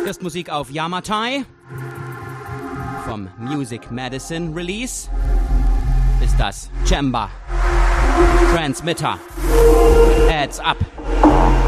Zuerst Musik auf Yamatai vom Music Medicine Release ist das Chamber Transmitter Heads Up.